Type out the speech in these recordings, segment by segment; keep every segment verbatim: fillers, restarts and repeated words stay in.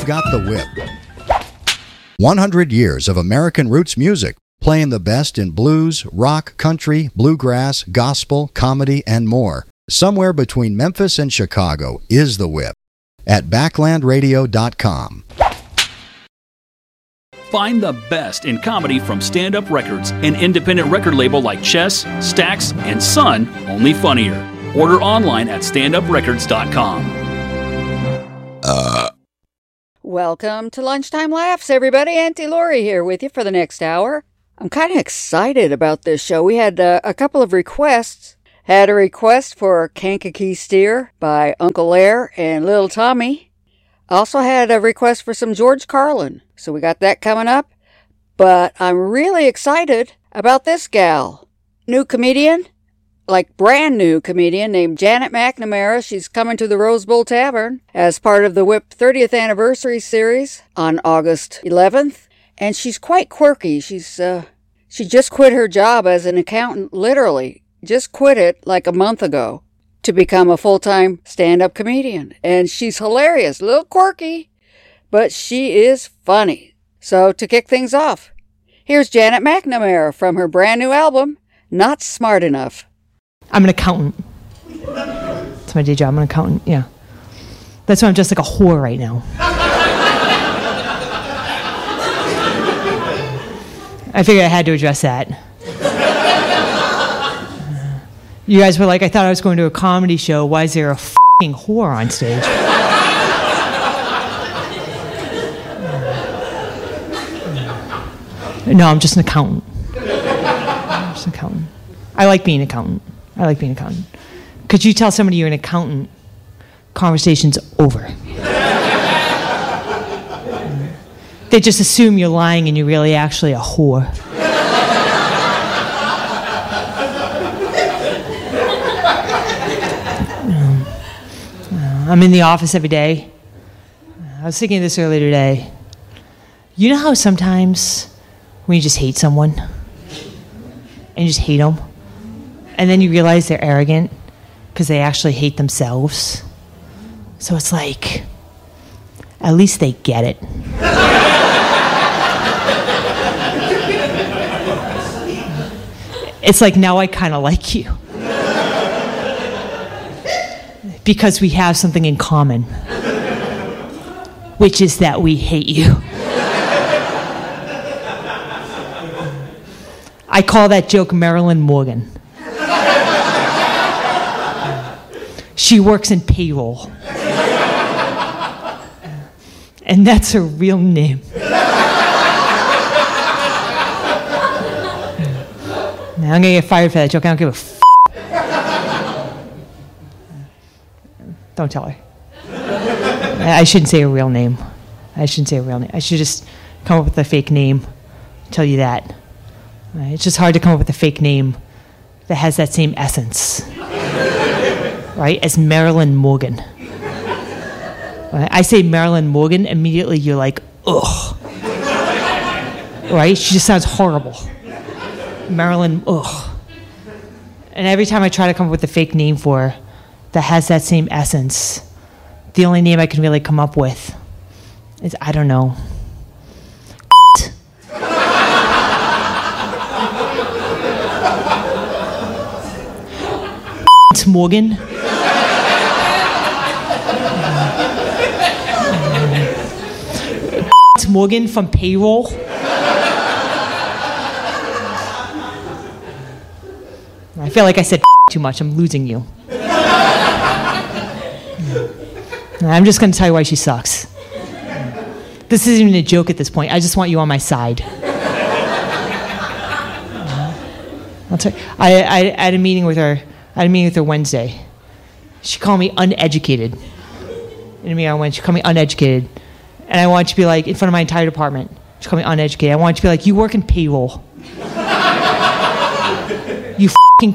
got the whip. one hundred years of American roots music, playing the best in blues, rock, country, bluegrass, gospel, comedy, and more. Somewhere between Memphis and Chicago is the whip. At backland radio dot com. Find the best in comedy from Stand Up Records, an independent record label like Chess, Stax, and Sun, only funnier. Order online at stand up records dot com. Uh. Welcome to Lunchtime Laughs, everybody. Auntie Lori here with you for the next hour. I'm kind of excited about this show. We had uh, a couple of requests. Had a request for Kankakee Steer by Uncle Air and Little Tommy. Also had a request for some George Carlin, so we got that coming up. But I'm really excited about this gal. New comedian, like brand new comedian named Janet McNamara. She's coming to the Rose Bowl Tavern as part of the Whip thirtieth Anniversary Series on August eleventh. And she's quite quirky. She's uh, she just quit her job as an accountant, literally. Just quit it like a month ago to become a full-time stand-up comedian. And she's hilarious, a little quirky, but she is funny. So to kick things off, here's Janet McNamara from her brand new album, Not Smart Enough. I'm an accountant. That's my day job. I'm an accountant, yeah. That's why I'm just like a whore right now. I figured I had to address that. You guys were like, I thought I was going to a comedy show. Why is there a f***ing whore on stage? No, I'm just an accountant. I'm just an accountant. I like being an accountant. I like being an accountant. Could you tell somebody you're an accountant, conversation's over. They just assume you're lying and you're really actually a whore. I'm in the office every day. I was thinking of this earlier today. You know how sometimes when you just hate someone, and you just hate them, and then you realize they're arrogant because they actually hate themselves? So it's like, at least they get it. It's like, now I kind of like you. Because we have something in common, which is that we hate you. I call that joke Marilyn Morgan. She works in payroll. And that's her real name. Now I'm going to get fired for that joke. I don't give a f***. Don't tell her. I shouldn't say her real name. I shouldn't say her real name. I should just come up with a fake name. Tell you that. It's just hard to come up with a fake name that has that same essence, right, as Marilyn Morgan. I say Marilyn Morgan, immediately you're like, ugh. Right? She just sounds horrible. Marilyn, ugh. And every time I try to come up with a fake name for her that has that same essence, the only name I can really come up with is, I don't know, Morgan. Morgan from payroll. I feel like I said too much. I'm losing you. I'm just going to tell you why she sucks. This isn't even a joke at this point. I just want you on my side. I'll tell you, I, I, I had a meeting with her. I had a meeting with her Wednesday. She called me uneducated. In a meeting on Wednesday, she called me uneducated. And I wanted to be like, in front of my entire department, she called me uneducated. I wanted to be like, you work in payroll. You f***ing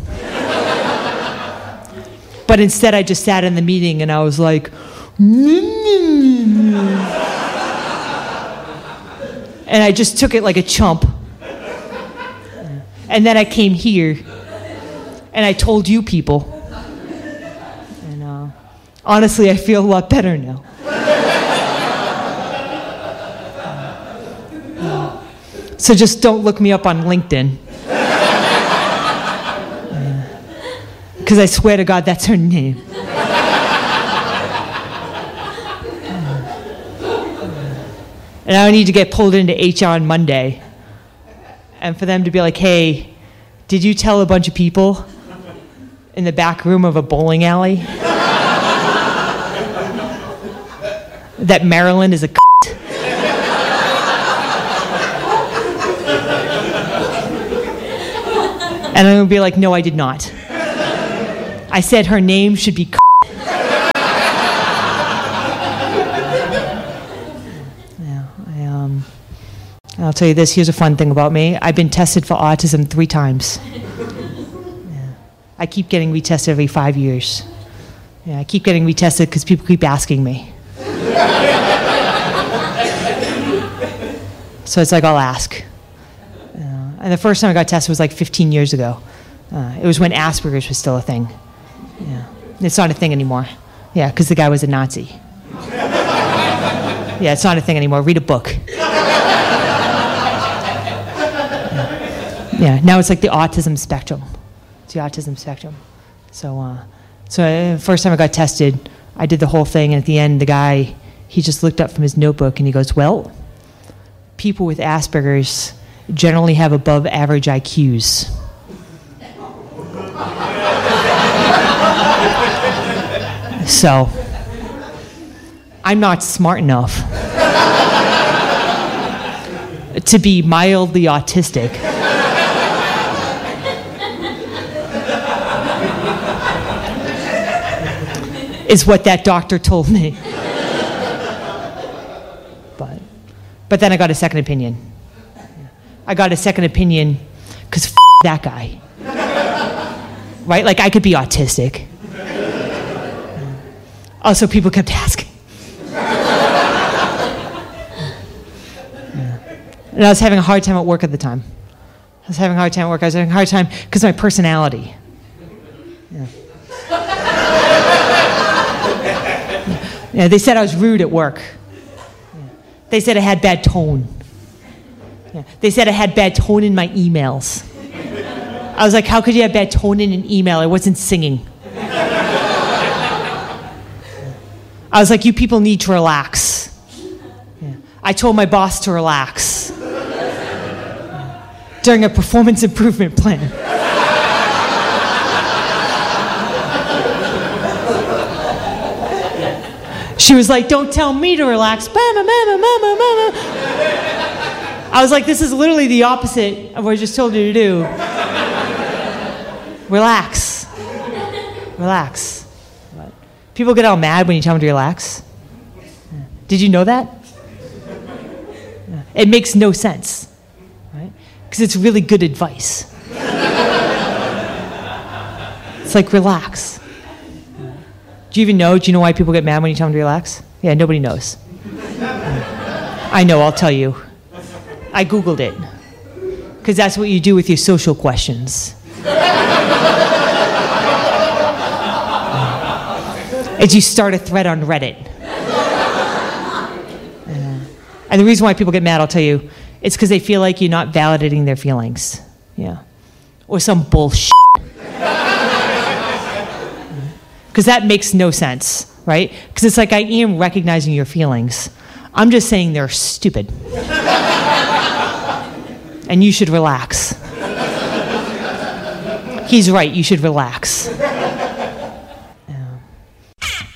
But instead, I just sat in the meeting and I was like, and I just took it like a chump. And then I came here and I told you people. And uh, honestly, I feel a lot better now. So just don't look me up on LinkedIn. Because I swear to God, that's her name. And I need to get pulled into H R on Monday. And for them to be like, hey, did you tell a bunch of people in the back room of a bowling alley that Maryland is a c***? And I'm going to be like, no, I did not. I said her name should be c***. Yeah, I, um, I'll tell you this, here's a fun thing about me. I've been tested for autism three times. Yeah. I keep getting retested every five years. Yeah, I keep getting retested because people keep asking me. So it's like, I'll ask. Uh, and the first time I got tested was like fifteen years ago. Uh, it was when Asperger's was still a thing. Yeah. It's not a thing anymore. Yeah, because the guy was a Nazi. Yeah, it's not a thing anymore. Read a book. Yeah, yeah. Now it's like the autism spectrum. It's the autism spectrum. So, uh, so uh, first time I got tested, I did the whole thing, and at the end, the guy, he just looked up from his notebook, and he goes, well, people with Asperger's generally have above average I Qs. So, I'm not smart enough to be mildly autistic. Is what that doctor told me. But, but then I got a second opinion. I got a second opinion because f*** that guy. Right? Like, I could be autistic. Also, people kept asking. And I was having a hard time at work at the time. I was having a hard time at work. I was having a hard time because of my personality. Yeah. Yeah, they said I was rude at work. Yeah. They said I had bad tone. Yeah. They said I had bad tone in my emails. I was like, how could you have bad tone in an email? I wasn't singing. I was like, you people need to relax. Yeah. I told my boss to relax. Yeah. During a performance improvement plan. She was like, don't tell me to relax. I was like, this is literally the opposite of what I just told you to do. Relax. Relax. People get all mad when you tell them to relax. Did you know that? It makes no sense, right? Because it's really good advice. It's like, relax. Do you even know? Do you know why people get mad when you tell them to relax? Yeah, nobody knows. I know, I'll tell you. I Googled it. Because that's what you do with your social questions. Is you start a thread on Reddit. Uh, and the reason why people get mad, I'll tell you, it's because they feel like you're not validating their feelings. Yeah. Or some bullshit. Because that makes no sense, right? Because it's like I am recognizing your feelings. I'm just saying they're stupid. And you should relax. He's right, you should relax.